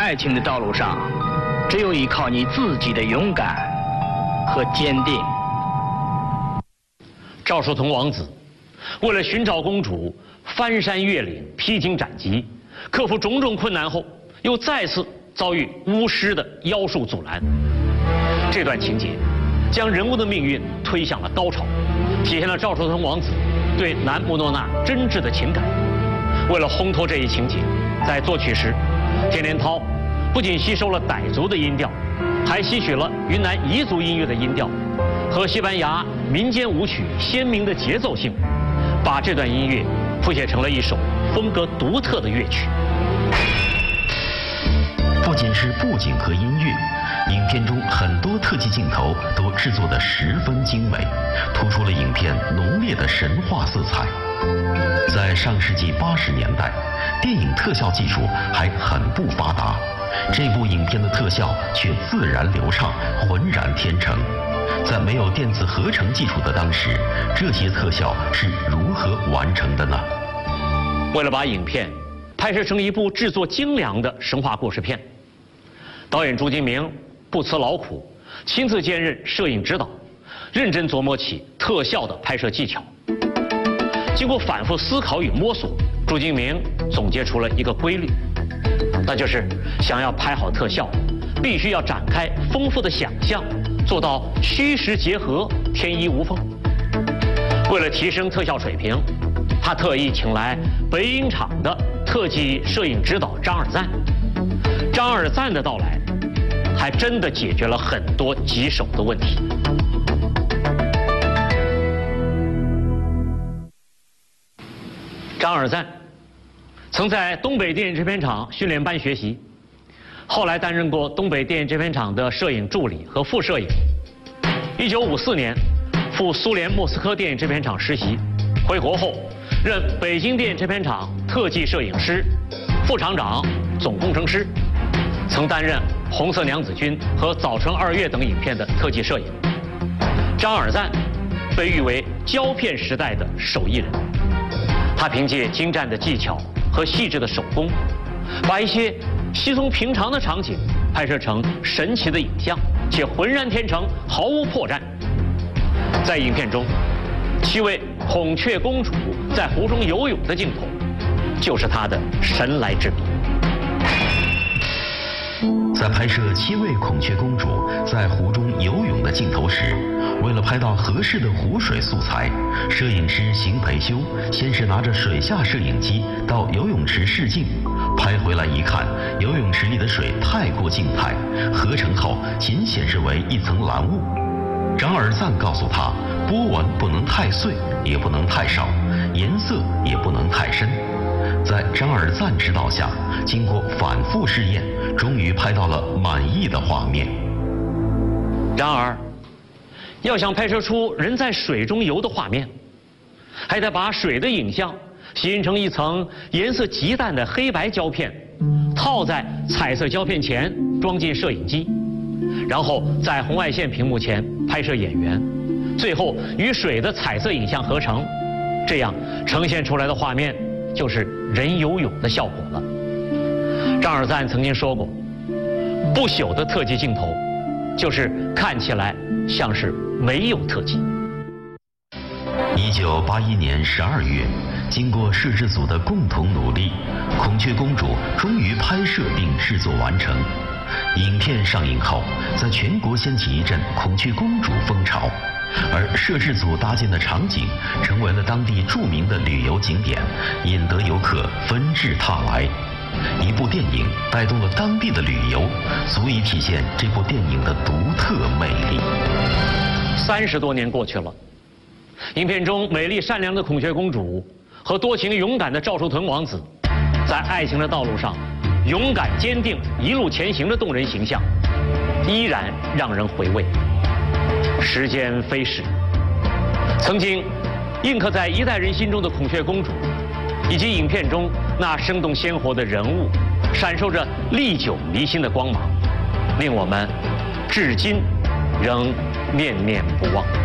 爱情的道路上，只有依靠你自己的勇敢和坚定。 赵树同王子为了寻找公主，翻山越岭、披荆斩棘，克服种种困难后，又再次遭遇巫师的妖术阻拦。这段情节将人物的命运推向了高潮，体现了赵树同王子对南穆诺那真挚的情感。为了烘托这一情节，在作曲时，田连涛不仅吸收了傣族的音调，还吸取了云南彝族音乐的音调和西班牙民间舞曲鲜明的节奏性，把这段音乐谱写成了一首风格独特的乐曲。 不仅是布景和音乐，影片中很多特技镜头都制作得十分精美，突出了影片浓烈的神话色彩。在上世纪80年代，电影特效技术还很不发达，这部影片的特效却自然流畅、浑然天成。在没有电子合成技术的当时，这些特效是如何完成的呢？ 为了把影片拍摄成一部制作精良的神话故事片，导演朱金明不辞劳苦，亲自兼任摄影指导，认真琢磨起特效的拍摄技巧。经过反复思考与摸索，朱金明总结出了一个规律，那就是想要拍好特效，必须要展开丰富的想象，做到虚实结合、天衣无缝。为了提升特效水平，他特意请来北影厂的特技摄影指导张尔赞。张尔赞的到来，还真的解决了很多棘手的问题。张尔赞曾在东北电影制片厂训练班学习，后来担任过东北电影制片厂的摄影助理和副摄影。1954年赴苏联莫斯科电影制片厂实习，回国后任北京电影制片厂特技摄影师、副厂长、总工程师，曾担任《红色娘子军》和《早春2月》等影片的特技摄影。张尔赞被誉为胶片时代的手艺人，他凭借精湛的技巧和细致的手工，把一些稀松平常的场景拍摄成神奇的影像，且浑然天成，毫无破绽。在影片中，7位孔雀公主在湖中游泳的镜头，就是他的神来之笔。 在拍摄7位孔雀公主在湖中游泳的镜头时，为了拍到合适的湖水素材，摄影师邢培修先是拿着水下摄影机到游泳池试镜，拍回来一看，游泳池里的水太过静态，合成后仅显示为一层蓝雾。张尔赞告诉他，波纹不能太碎，也不能太少，颜色也不能太深。在张尔赞指导下，经过反复试验，终于拍到了满意的画面。 然而，要想拍摄出人在水中游的画面，还得把水的影像形成一层颜色极淡的黑白胶片，套在彩色胶片前，装进摄影机，然后在红外线屏幕前拍摄演员，最后与水的彩色影像合成，这样呈现出来的画面就是人游泳的效果了。张尔赞曾经说过，不朽的特技镜头就是看起来像是没有特技。 1981年12月，经过摄制组的共同努力，孔雀公主终于拍摄并制作完成。影片上映后，在全国掀起一阵孔雀公主风潮，而摄制组搭建的场景成为了当地著名的旅游景点，引得游客纷至沓来。一部电影带动了当地的旅游，足以体现这部电影的独特魅力。 30多年过去了，影片中美丽善良的孔雀公主和多情勇敢的赵树屯王子，在爱情的道路上勇敢坚定一路前行的动人形象，依然让人回味。时间飞逝，曾经印刻在一代人心中的孔雀公主，以及影片中那生动鲜活的人物，闪烁着历久弥新的光芒，令我们至今仍念念不忘。